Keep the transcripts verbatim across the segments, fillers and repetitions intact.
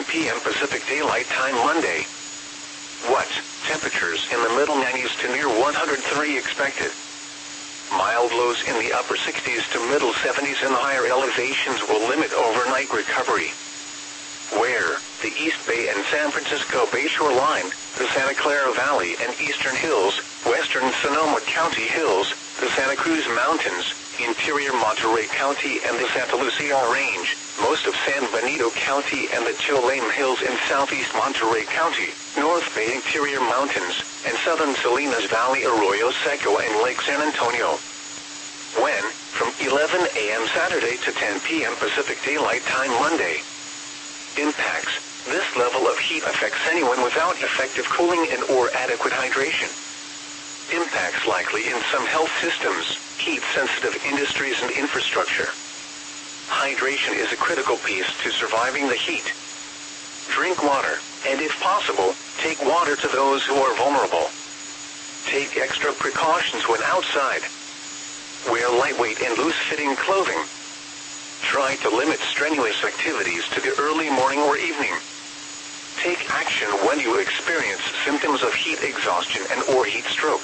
p m Pacific Daylight Time Monday. What? Temperatures in the middle nineties to near one hundred three expected. Mild lows in the upper sixties to middle seventies in higher elevations will limit overnight recovery. Where? The East Bay and San Francisco Bay shoreline, the Santa Clara Valley and Eastern Hills, western Sonoma County Hills, the Santa Cruz Mountains, interior Monterey County and the Santa Lucia Range, most of San Benito County and the Cholame Hills in southeast Monterey County, North Bay interior mountains, and southern Salinas Valley, Arroyo Seco and Lake San Antonio. When? From eleven a m Saturday to ten p m Pacific Daylight Time Monday. Impacts. This level of heat affects anyone without effective cooling and or adequate hydration. Impacts likely in some health systems, heat-sensitive industries and infrastructure. Hydration is a critical piece to surviving the heat. Drink water, and if possible, take water to those who are vulnerable. Take extra precautions when outside. Wear lightweight and loose-fitting clothing. Try to limit strenuous activities to the early morning or evening. Take action when you experience symptoms of heat exhaustion and or heat stroke.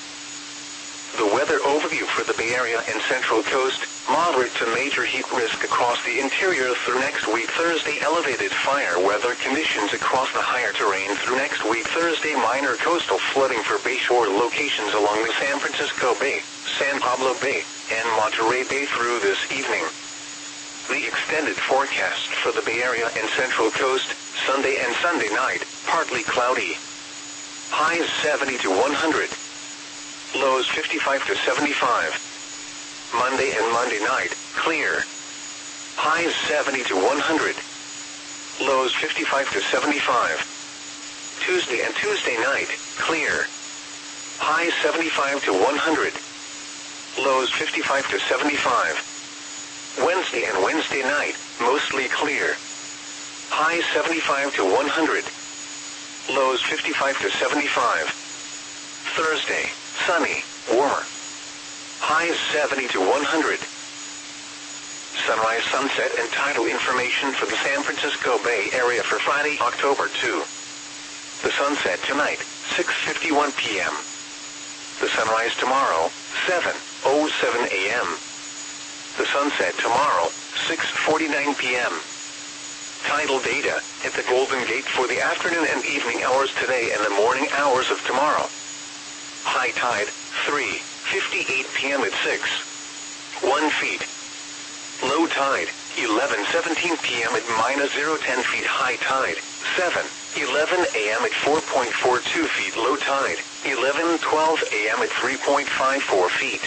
The weather overview for the Bay Area and Central Coast: moderate to major heat risk across the interior through next week Thursday. Elevated fire weather conditions across the higher terrain through next week Thursday. Minor coastal flooding for bayshore locations along the San Francisco Bay, San Pablo Bay, and Monterey Bay through this evening. The extended forecast for the Bay Area and Central Coast: Sunday and Sunday night, partly cloudy. Highs seventy to one hundred. Lows fifty-five to seventy-five. Monday and Monday night, clear. Highs seventy to one hundred. Lows fifty-five to seventy-five. Tuesday and Tuesday night, clear. Highs seventy-five to one hundred. Lows fifty-five to seventy-five. Wednesday and Wednesday night, mostly clear. Highs seventy-five to one hundred. Lows fifty-five to seventy-five. Thursday, sunny, warmer. Highs seventy to one hundred. Sunrise, sunset, and tidal information for the San Francisco Bay Area for Friday, October second. The sunset tonight, six fifty-one p m The sunrise tomorrow, seven oh seven a m The sunset tomorrow, six forty-nine p m Tidal data at the Golden Gate for the afternoon and evening hours today and the morning hours of tomorrow. High tide, three fifty-eight p m at six one feet. Low tide, eleven seventeen p m at minus zero ten feet. High tide, seven eleven a m at four point four two feet. Low tide, eleven twelve a m at three point five four feet.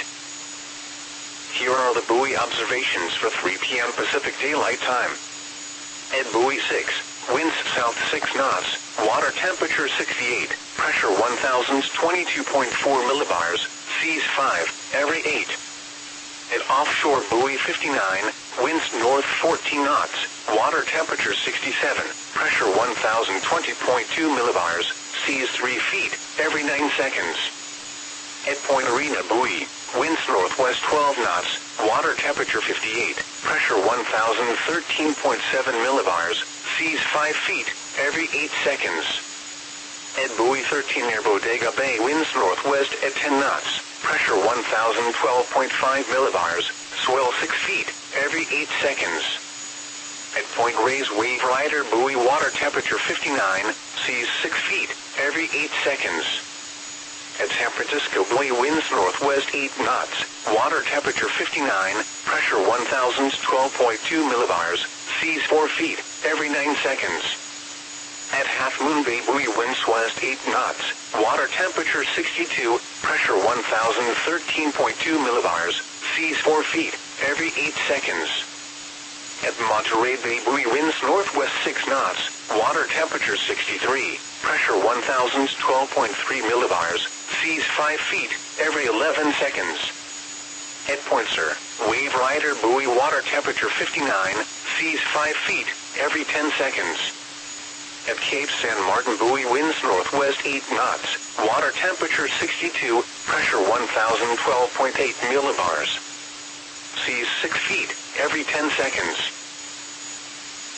Here are the buoy observations for three p m Pacific Daylight Time. At buoy six, winds south six knots, water temperature sixty-eight, pressure one thousand twenty-two point four millibars, seas five, every eight. At offshore buoy fifty-nine, winds north fourteen knots, water temperature sixty-seven, pressure one thousand twenty point two millibars, seas three feet, every nine seconds. At Point Arena buoy, winds northwest twelve knots, water temperature fifty-eight, pressure one thousand thirteen point seven millibars, seas five feet, every eight seconds. At buoy thirteen near Bodega Bay, winds northwest at ten knots, pressure one thousand twelve point five millibars, swell six feet, every eight seconds. At Point Reyes Wave Rider buoy, water temperature fifty-nine, seas six feet, every eight seconds. At San Francisco buoy, winds northwest eight knots, water temperature fifty-nine, pressure one thousand twelve point two millibars, seas four feet, every nine seconds. At Half Moon Bay buoy, winds west eight knots, water temperature sixty-two, pressure one thousand thirteen point two millibars, seas four feet, every eight seconds. At Monterey Bay buoy, winds northwest six knots, water temperature sixty-three, pressure one thousand twelve point three millibars, seas five feet, every eleven seconds. At Point Sur, Wave Rider buoy, water temperature fifty-nine, seas five feet, every ten seconds. At Cape San Martin buoy, winds northwest eight knots, water temperature sixty-two, pressure one thousand twelve point eight millibars. Seas six feet, every ten seconds.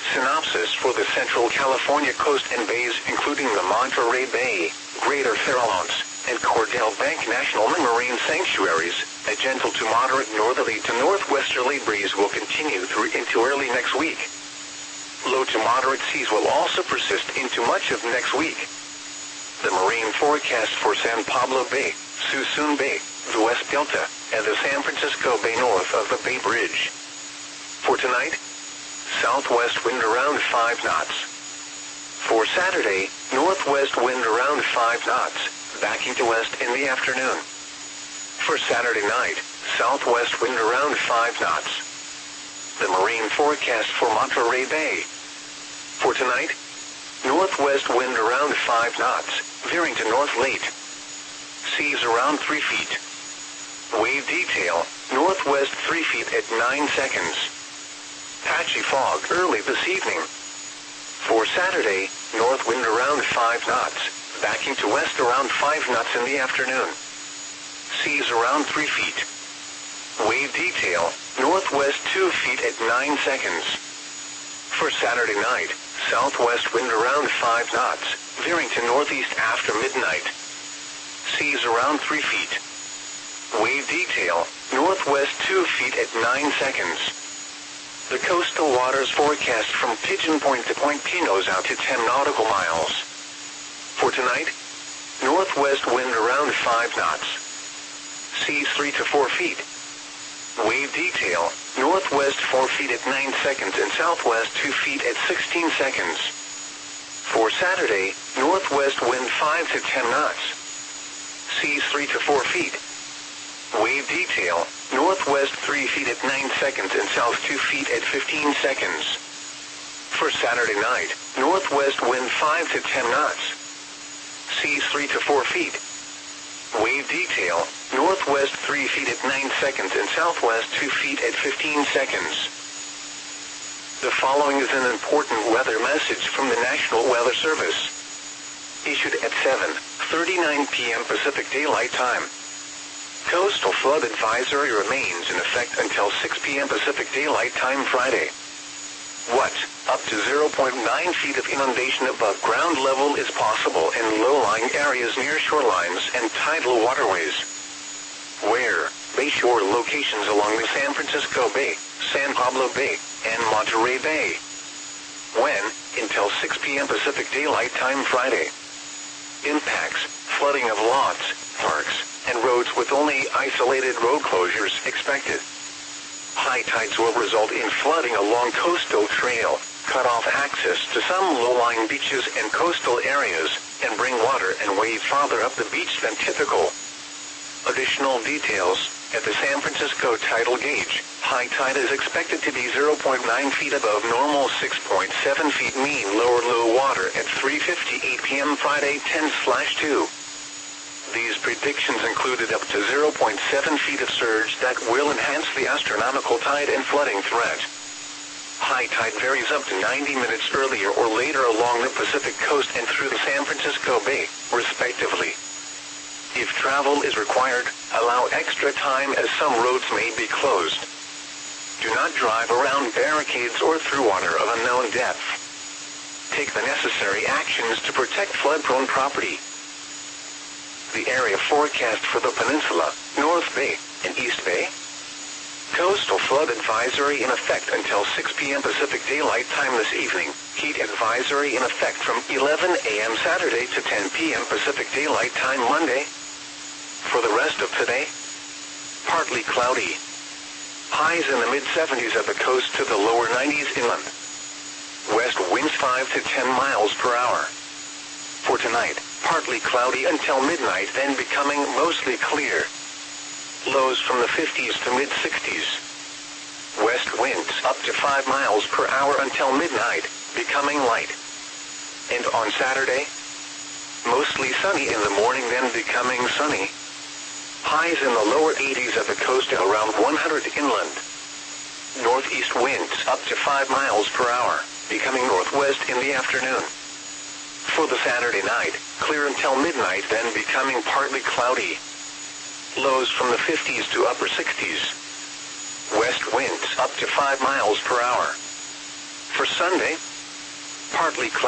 Synopsis for the Central California coast and bays, including the Monterey Bay, Greater Farallones, and Cordell Bank National Marine Sanctuaries, a gentle to moderate northerly to northwesterly breeze will continue through into early next week. Low to moderate seas will also persist into much of next week. The marine forecast for San Pablo Bay, Suisun Bay, the West Delta, and the San Francisco Bay north of the Bay Bridge. For tonight, southwest wind around five knots. For Saturday, northwest wind around five knots, backing to west in the afternoon. For Saturday night, southwest wind around five knots. The marine forecast for Monterey Bay. For tonight, northwest wind around five knots, veering to north late. Seas around three feet. Wave detail, northwest three feet at nine seconds. Patchy fog early this evening. For Saturday, north wind around five knots, backing to west around five knots in the afternoon. Seas around three feet. Wave detail, northwest two feet at nine seconds. For Saturday night, southwest wind around five knots, veering to northeast after midnight. Seas around three feet. Wave detail, northwest two feet at nine seconds. The coastal waters forecast from Pigeon Point to Point Pinos out to ten nautical miles. For tonight, northwest wind around five knots. Seas three to four feet. Wave detail, northwest four feet at nine seconds and southwest two feet at sixteen seconds. For Saturday, northwest wind five to ten knots. Seas three to four feet. Wave detail, northwest three feet at nine seconds and south two feet at fifteen seconds. For Saturday night, northwest wind five to ten knots. Seas three to four feet. Wave detail, northwest three feet at nine seconds and southwest two feet at fifteen seconds. The following is an important weather message from the National Weather Service. Issued at seven thirty-nine p m Pacific Daylight Time. Coastal flood advisory remains in effect until six p m Pacific Daylight Time Friday. What? Up to zero point nine feet of inundation above ground level is possible in low-lying areas near shorelines and tidal waterways. Where? Bayshore locations along the San Francisco Bay, San Pablo Bay, and Monterey Bay. When? Until six p m Pacific Daylight Time Friday. Impacts: flooding of lots, parks, and roads with only isolated road closures expected. High tides will result in flooding along coastal trail, cut off access to some low-lying beaches and coastal areas, and bring water and wave farther up the beach than typical. Additional details: at the San Francisco tidal gauge, high tide is expected to be zero point nine feet above normal, six point seven feet mean lower low water at three fifty-eight p m Friday ten slash two. These predictions included up to zero point seven feet of surge that will enhance the astronomical tide and flooding threat. High tide varies up to ninety minutes earlier or later along the Pacific coast and through the San Francisco Bay, respectively. If travel is required, allow extra time as some roads may be closed. Do not drive around barricades or through water of unknown depth. Take the necessary actions to protect flood-prone property. The area forecast for the peninsula, North Bay, and East Bay. Coastal flood advisory in effect until six p m Pacific Daylight Time this evening. Heat advisory in effect from eleven a m Saturday to ten p m Pacific Daylight Time Monday. For the rest of today, partly cloudy. Highs in the mid seventies at the coast to the lower nineties inland. West winds five to ten miles per hour. For tonight, partly cloudy until midnight, then becoming mostly clear. Lows from the fifties to mid sixties. West winds up to five miles per hour until midnight, becoming light. And on Saturday, mostly sunny in the morning, then becoming sunny. Highs in the lower eighties at the coast and around one hundred inland. Northeast winds up to five miles per hour, becoming northwest in the afternoon. For the Saturday night, clear until midnight, then becoming partly cloudy. Lows from the fifties to upper sixties. West winds up to five miles per hour. For Sunday, partly cloudy.